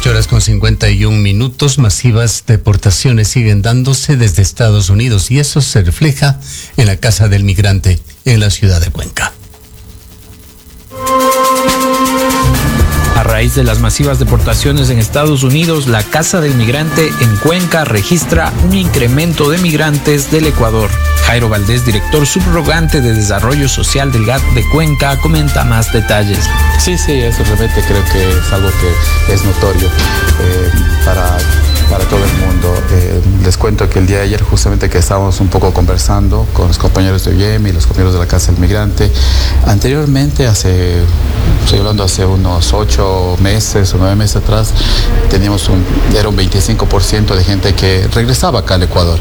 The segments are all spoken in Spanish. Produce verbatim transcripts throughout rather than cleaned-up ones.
ocho horas con cincuenta y un minutos, masivas deportaciones siguen dándose desde Estados Unidos y eso se refleja en la Casa del Migrante en la ciudad de Cuenca. A raíz de las masivas deportaciones en Estados Unidos, la Casa del Migrante en Cuenca registra un incremento de migrantes del Ecuador. Jairo Valdés, director subrogante de Desarrollo Social del G A T de Cuenca, comenta más detalles. Sí, sí, eso realmente creo que es algo que es notorio eh, para, para todo el mundo. Eh, les cuento que el día de ayer justamente que estábamos un poco conversando con los compañeros de O I E M y los compañeros de la Casa del Migrante, anteriormente, hace, estoy hablando hace unos ocho meses o nueve meses atrás, teníamos un, era un veinticinco por ciento de gente que regresaba acá al Ecuador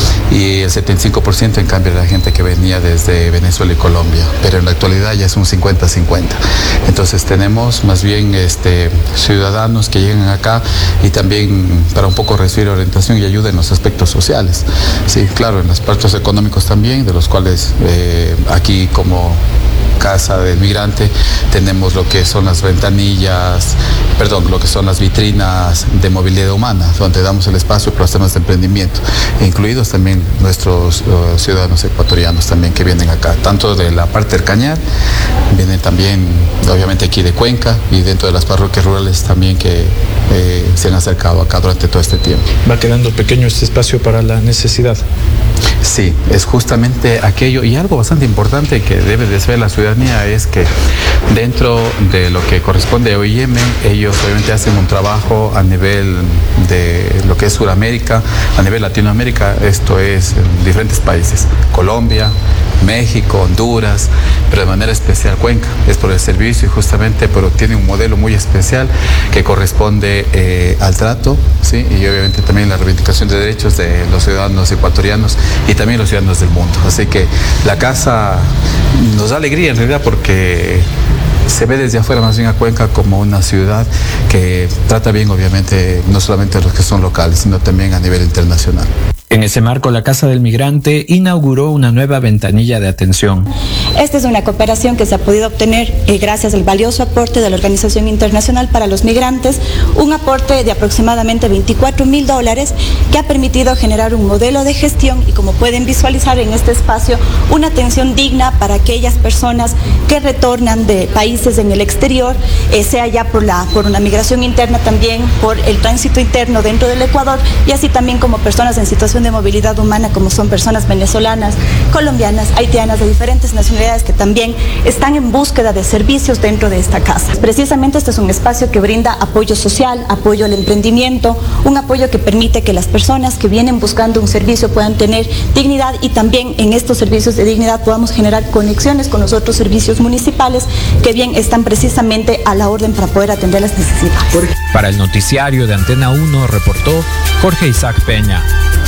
y el setenta y cinco por ciento en cambio era gente que venía desde Venezuela y Colombia, pero en la actualidad ya es un cincuenta cincuenta. Entonces tenemos más bien este, ciudadanos que llegan acá y también para un poco recibir orientación y ayuda en los aspectos sociales. Sí, claro, en los aspectos económicos también, de los cuales eh, aquí como Casa del Migrante tenemos lo que son las ventanillas, perdón, lo que son las vitrinas de movilidad humana, donde damos el espacio para los temas de emprendimiento, incluidos también nuestros uh, ciudadanos ecuatorianos también que vienen acá, tanto de la parte del Cañar, vienen también obviamente aquí de Cuenca y dentro de las parroquias rurales también que eh, se han acercado acá durante todo este tiempo. Va quedando pequeño este espacio para la necesidad. Sí, es justamente aquello, y algo bastante importante que debe de saber la ciudadanía es que dentro de lo que corresponde a O I E M, ellos obviamente hacen un trabajo a nivel de lo que es Sudamérica, a nivel Latinoamérica, esto es en diferentes países, Colombia, México, Honduras, pero de manera especial Cuenca, es por el servicio y justamente pero tiene un modelo muy especial que corresponde eh, al trato, ¿sí? Y obviamente también la reivindicación de derechos de los ciudadanos ecuatorianos y también los ciudadanos del mundo. Así que la casa nos da alegría en realidad porque se ve desde afuera más bien a Cuenca como una ciudad que trata bien obviamente no solamente a los que son locales, sino también a nivel internacional. En ese marco, la Casa del Migrante inauguró una nueva ventanilla de atención. Esta es una cooperación que se ha podido obtener eh, gracias al valioso aporte de la Organización Internacional para los Migrantes, un aporte de aproximadamente veinticuatro mil dólares que ha permitido generar un modelo de gestión y, como pueden visualizar en este espacio, una atención digna para aquellas personas que retornan de países en el exterior, eh, sea ya por, la, por una migración interna, también por el tránsito interno dentro del Ecuador y así también como personas en situación de movilidad humana como son personas venezolanas, colombianas, haitianas, de diferentes nacionalidades que también están en búsqueda de servicios dentro de esta casa. Precisamente este es un espacio que brinda apoyo social, apoyo al emprendimiento, un apoyo que permite que las personas que vienen buscando un servicio puedan tener dignidad y también en estos servicios de dignidad podamos generar conexiones con los otros servicios municipales que bien están precisamente a la orden para poder atender las necesidades. Para el noticiario de Antena uno reportó Jorge Isaac Peña.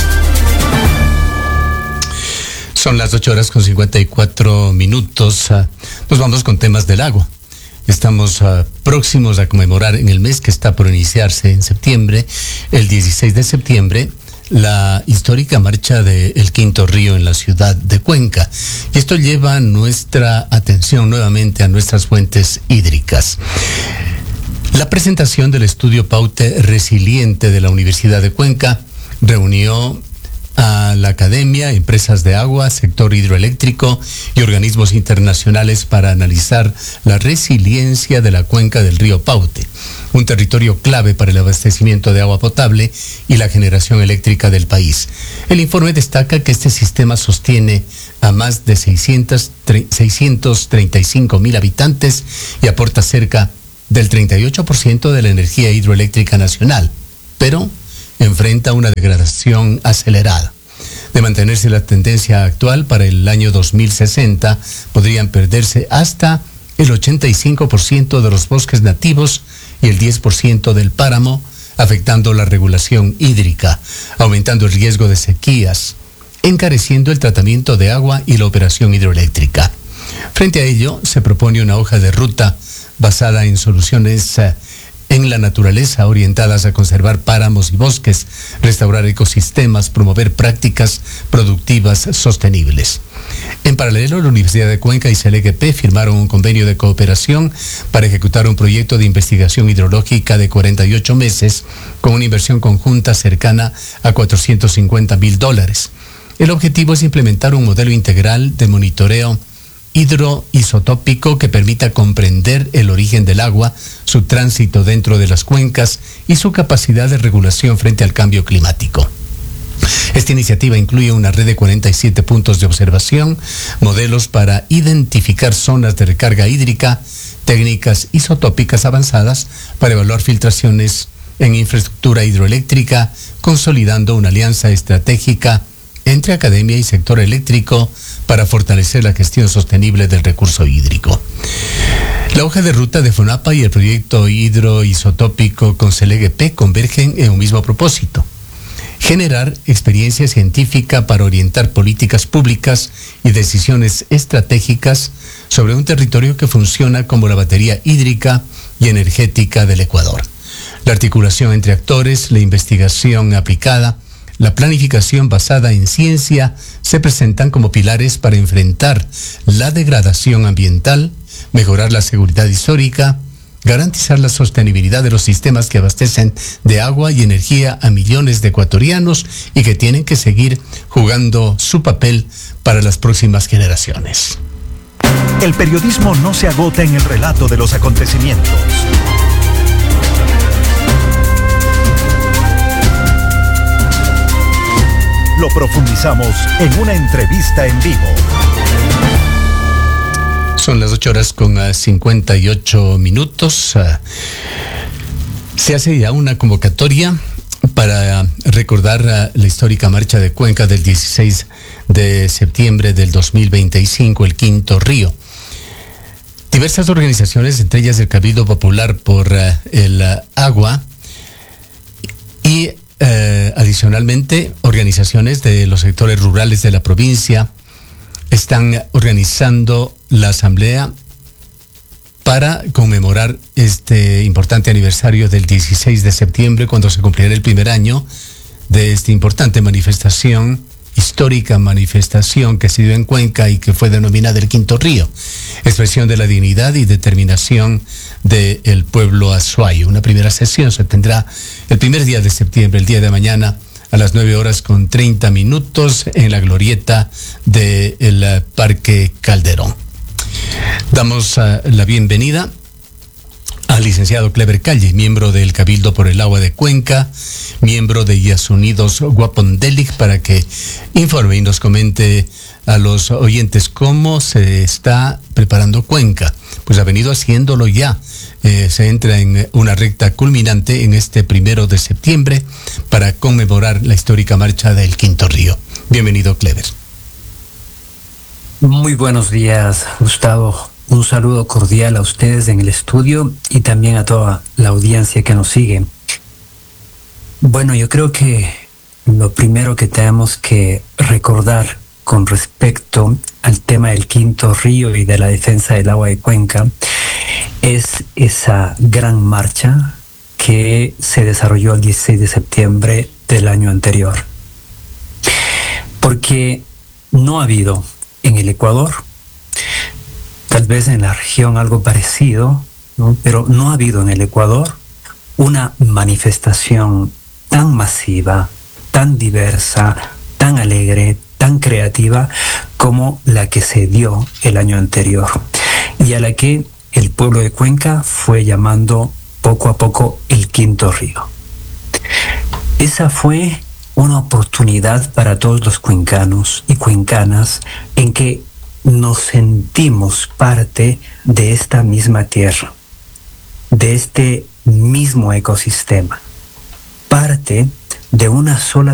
Son las ocho horas con cincuenta y cuatro minutos. Uh, nos vamos con temas del agua. Estamos uh, próximos a conmemorar en el mes que está por iniciarse en septiembre, el dieciséis de septiembre, la histórica marcha del Quinto Río en la ciudad de Cuenca. Y esto lleva nuestra atención nuevamente a nuestras fuentes hídricas. La presentación del estudio Paute Resiliente de la Universidad de Cuenca reunió a la academia, empresas de agua, sector hidroeléctrico y organismos internacionales para analizar la resiliencia de la cuenca del río Paute, un territorio clave para el abastecimiento de agua potable y la generación eléctrica del país. El informe destaca que este sistema sostiene a más de seiscientos treinta y cinco mil habitantes y aporta cerca del treinta y ocho por ciento de la energía hidroeléctrica nacional, pero enfrenta una degradación acelerada. De mantenerse la tendencia actual, para el año dos mil sesenta podrían perderse hasta el ochenta y cinco por ciento de los bosques nativos y el diez por ciento del páramo, afectando la regulación hídrica, aumentando el riesgo de sequías, encareciendo el tratamiento de agua y la operación hidroeléctrica. Frente a ello, se propone una hoja de ruta basada en soluciones eh, en la naturaleza orientadas a conservar páramos y bosques, restaurar ecosistemas, promover prácticas productivas sostenibles. En paralelo, la Universidad de Cuenca y C L G P firmaron un convenio de cooperación para ejecutar un proyecto de investigación hidrológica de cuarenta y ocho meses con una inversión conjunta cercana a cuatrocientos cincuenta mil dólares. El objetivo es implementar un modelo integral de monitoreo hidroisotópico que permita comprender el origen del agua, su tránsito dentro de las cuencas y su capacidad de regulación frente al cambio climático. Esta iniciativa incluye una red de cuarenta y siete puntos de observación, modelos para identificar zonas de recarga hídrica, técnicas isotópicas avanzadas para evaluar filtraciones en infraestructura hidroeléctrica, consolidando una alianza estratégica entre academia y sector eléctrico para fortalecer la gestión sostenible del recurso hídrico. La hoja de ruta de FONAPA y el proyecto hidroisotópico con C L G P convergen en un mismo propósito: generar experiencia científica para orientar políticas públicas y decisiones estratégicas sobre un territorio que funciona como la batería hídrica y energética del Ecuador. La articulación entre actores, la investigación aplicada, la planificación basada en ciencia se presentan como pilares para enfrentar la degradación ambiental, mejorar la seguridad histórica, garantizar la sostenibilidad de los sistemas que abastecen de agua y energía a millones de ecuatorianos y que tienen que seguir jugando su papel para las próximas generaciones. El periodismo no se agota en el relato de los acontecimientos. Lo profundizamos en una entrevista en vivo. Son las ocho horas con uh, cincuenta y ocho minutos. Uh, se hace ya una convocatoria para uh, recordar uh, la histórica marcha de Cuenca del dieciséis de septiembre del dos mil veinticinco, el Quinto Río. Diversas organizaciones, entre ellas el Cabildo Popular por uh, el uh, Agua y Uh, adicionalmente, organizaciones de los sectores rurales de la provincia están organizando la asamblea para conmemorar este importante aniversario del dieciséis de septiembre, cuando se cumplirá el primer año de esta importante manifestación, histórica manifestación que se dio en Cuenca y que fue denominada el Quinto Río, expresión de la dignidad y determinación del pueblo azuayo. Una primera sesión se tendrá el primer día de septiembre, el día de mañana, a las nueve horas con treinta minutos en la glorieta del Parque Calderón. Damos uh, la bienvenida al licenciado Clever Calle, miembro del Cabildo por el Agua de Cuenca, miembro de Yasunidos Guapondelic, para que informe y nos comente a los oyentes cómo se está preparando Cuenca. Pues ha venido haciéndolo ya. Eh, se entra en una recta culminante en este primero de septiembre para conmemorar la histórica marcha del Quinto Río. Bienvenido, Clever. Muy buenos días, Gustavo. Un saludo cordial a ustedes en el estudio y también a toda la audiencia que nos sigue. Bueno, yo creo que lo primero que tenemos que recordar con respecto al tema del Quinto Río y de la defensa del agua de Cuenca es esa gran marcha que se desarrolló el dieciséis de septiembre del año anterior. Porque no ha habido en el Ecuador, tal vez en la región algo parecido, ¿no? Pero no ha habido en el Ecuador una manifestación tan masiva, tan diversa, tan alegre, tan creativa como la que se dio el año anterior y a la que el pueblo de Cuenca fue llamando poco a poco el Quinto Río. Esa fue una oportunidad para todos los cuencanos y cuencanas en que nos sentimos parte de esta misma tierra, de este mismo ecosistema, parte de una sola